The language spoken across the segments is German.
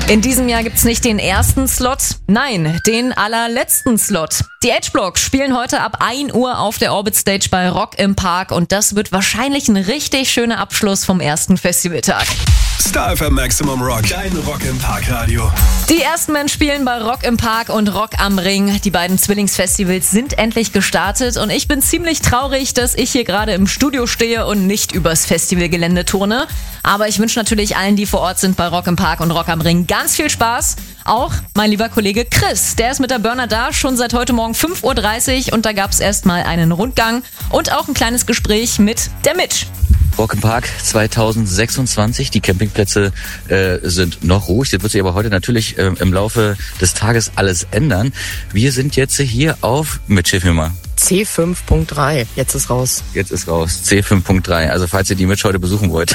In diesem Jahr gibt's nicht den ersten Slot, nein, den allerletzten Slot. Die H-Block spielen heute ab 1 Uhr auf der Orbit Stage bei Rock im Park und das wird wahrscheinlich ein richtig schöner Abschluss vom ersten Festivaltag. Star FM Maximum Rock, dein Rock im Park Radio. Die ersten Bands spielen bei Rock im Park und Rock am Ring. Die beiden Zwillingsfestivals sind endlich gestartet und ich bin ziemlich traurig, dass ich hier gerade im Studio stehe und nicht übers Festivalgelände turne. Aber ich wünsche natürlich allen, die vor Ort sind bei Rock im Park und Rock am Ring, ganz viel Spaß. Auch mein lieber Kollege Chris, der ist mit der Burner da, schon seit heute Morgen 5.30 Uhr und da gab es erstmal einen Rundgang und auch ein kleines Gespräch mit der Mitch. Rock im Park 2026, die Campingplätze sind noch ruhig. Das wird sich aber heute natürlich im Laufe des Tages alles ändern. Wir sind jetzt hier auf, hilf mir mal. C5.3, jetzt ist raus. Jetzt ist raus, C5.3, also falls ihr die Mitch heute besuchen wollt.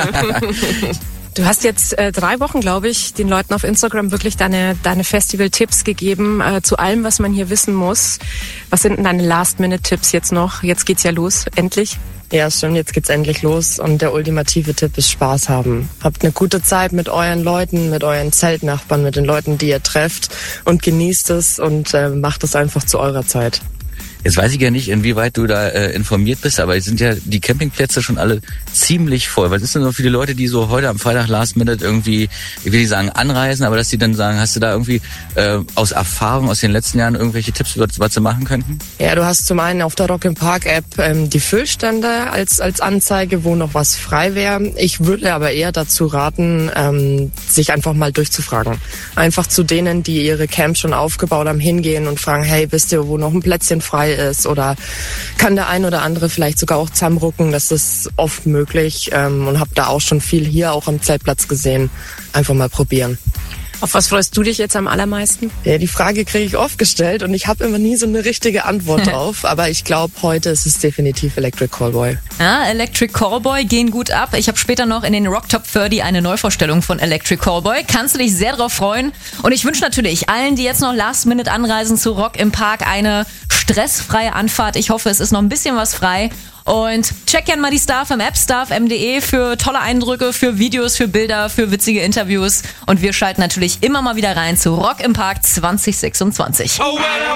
Du hast jetzt 3 Wochen, glaube ich, den Leuten auf Instagram wirklich deine Festival-Tipps gegeben zu allem, was man hier wissen muss. Was sind denn deine Last-Minute-Tipps jetzt noch? Jetzt geht's ja los, endlich. Ja, stimmt, jetzt geht's endlich los und der ultimative Tipp ist Spaß haben. Habt eine gute Zeit mit euren Leuten, mit euren Zeltnachbarn, mit den Leuten, die ihr trefft und genießt es und macht es einfach zu eurer Zeit. Jetzt weiß ich ja nicht, inwieweit du da informiert bist, aber es sind ja die Campingplätze schon alle ziemlich voll. Was ist denn so viele Leute, die so heute am Freitag Last Minute irgendwie, ich will nicht sagen anreisen, aber dass die dann sagen, hast du da irgendwie aus Erfahrung aus den letzten Jahren irgendwelche Tipps, was sie machen könnten? Ja, du hast zum einen auf der Rock im Park App die Füllstände als Anzeige, wo noch was frei wäre. Ich würde aber eher dazu raten, sich einfach mal durchzufragen. Einfach zu denen, die ihre Camps schon aufgebaut haben, hingehen und fragen, hey, wisst ihr, wo noch ein Plätzchen frei ist oder kann der ein oder andere vielleicht sogar auch zusammenrucken, das ist oft möglich und habe da auch schon viel hier auch am Zeltplatz gesehen. Einfach mal probieren. Auf was freust du dich jetzt am allermeisten? Ja, die Frage kriege ich oft gestellt und ich habe immer nie so eine richtige Antwort drauf, aber ich glaube, heute ist es definitiv Electric Callboy. Ja, Electric Callboy gehen gut ab. Ich habe später noch in den Rock Top 30 eine Neuvorstellung von Electric Callboy. Kannst du dich sehr drauf freuen. Und ich wünsche natürlich allen, die jetzt noch Last Minute anreisen zu Rock im Park, eine stressfreie Anfahrt. Ich hoffe, es ist noch ein bisschen was frei. Und check gerne mal die StarFM-App, starfm.de für tolle Eindrücke, für Videos, für Bilder, für witzige Interviews. Und wir schalten natürlich immer mal wieder rein zu Rock im Park 2026.